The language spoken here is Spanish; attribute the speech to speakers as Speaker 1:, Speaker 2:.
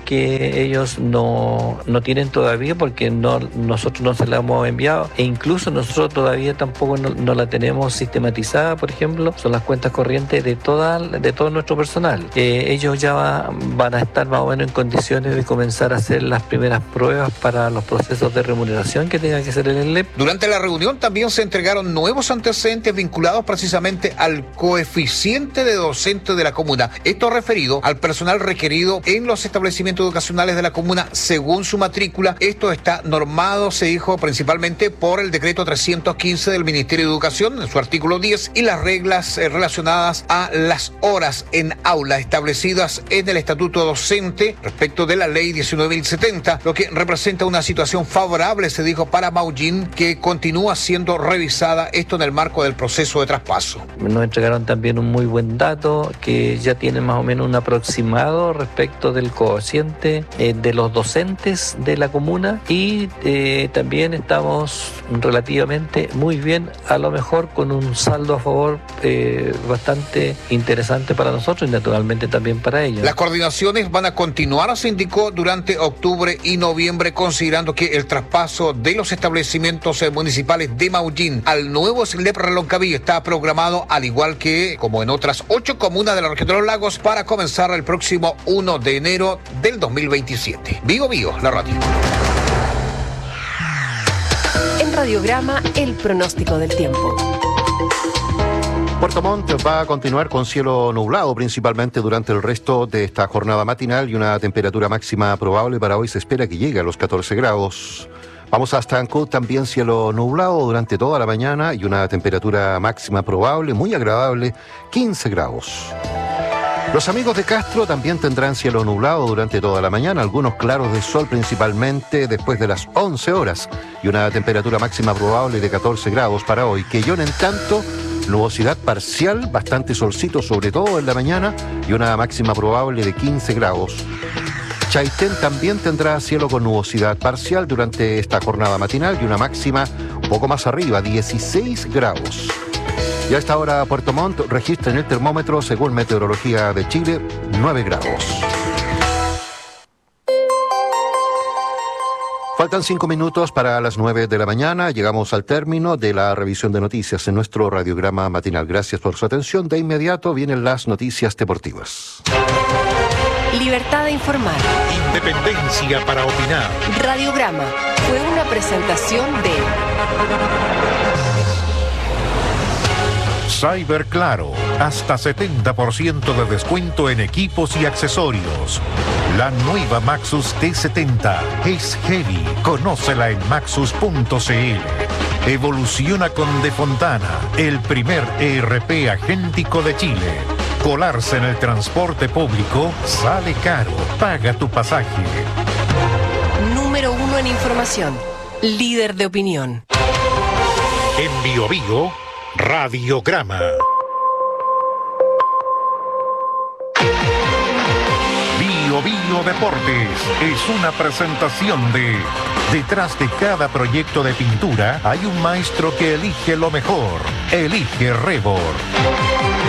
Speaker 1: que ellos no tienen todavía, porque nosotros no se la hemos enviado, e incluso nosotros todavía tampoco no la tenemos sistematizada. Por ejemplo, son las cuentas corrientes de todo nuestro personal. Ellos ya van a estar más o menos en condiciones de comenzar a hacer las primeras pruebas para los procesos de remuneración que tenga que hacer el ENLEP.
Speaker 2: Durante la reunión también se entregaron nuevos antecedentes vinculados precisamente al coeficiente de docente de la comuna. Esto referido al personal requerido en los establecimientos educacionales de la comuna según su matrícula. Esto está normado, se dijo, principalmente por el decreto 315 del Ministerio de Educación, en su artículo 10, y las reglas relacionadas a las horas en aula establecidas en el Estatuto Docente respecto de la Ley 19.070, lo que representa una situación favorable, se dijo, para Maullín, que continúa siendo revisada, esto en el marco del proceso de traspaso.
Speaker 1: Nos entregaron también un muy buen dato, que ya tienen más o menos un aproximado respecto del cociente de los docentes de la comuna, y también estamos relativamente muy bien, a lo mejor con un saldo a favor bastante interesante para nosotros y naturalmente también para ellos.
Speaker 2: Las coordinaciones van a continuar, se indicó, durante octubre y noviembre, considerando que el traspaso de los establecimientos municipales de Maullín al nuevo SLEP Reloncaví está programado, al igual que como en otras 8 comunas de la región de los lagos, para comenzar el próximo 1 de enero del 2027. Vigo, la radio.
Speaker 3: En Radiograma, el pronóstico del tiempo.
Speaker 4: Puerto Montt va a continuar con cielo nublado principalmente durante el resto de esta jornada matinal, y una temperatura máxima probable para hoy se espera que llegue a los 14 grados. Vamos hasta Ancud, también cielo nublado durante toda la mañana y una temperatura máxima probable, muy agradable, 15 grados. Los amigos de Castro también tendrán cielo nublado durante toda la mañana, algunos claros de sol principalmente después de las 11 horas y una temperatura máxima probable de 14 grados para hoy. Quellón, en tanto, nubosidad parcial, bastante solcito sobre todo en la mañana y una máxima probable de 15 grados. Chaitén también tendrá cielo con nubosidad parcial durante esta jornada matinal y una máxima un poco más arriba, 16 grados. Y a esta hora Puerto Montt registra en el termómetro, según Meteorología de Chile, 9 grados. Faltan 5 minutos para las 9 de la mañana. Llegamos al término de la revisión de noticias en nuestro radiograma matinal. Gracias por su atención. De inmediato vienen las noticias deportivas.
Speaker 3: Libertad de informar.
Speaker 5: Independencia para opinar.
Speaker 3: Radiograma fue una presentación de
Speaker 5: Cyber Claro, hasta 70% de descuento en equipos y accesorios. La nueva Maxus T70 es heavy. Conócela en maxus.cl. Evoluciona con De Fontana, el primer ERP agéntico de Chile. Colarse en el transporte público sale caro. Paga tu pasaje.
Speaker 3: Número 1 en información. Líder de opinión.
Speaker 5: En Biobío, Radiograma. Biobío Deportes es una presentación de... Detrás de cada proyecto de pintura hay un maestro que elige lo mejor. Elige Rebor.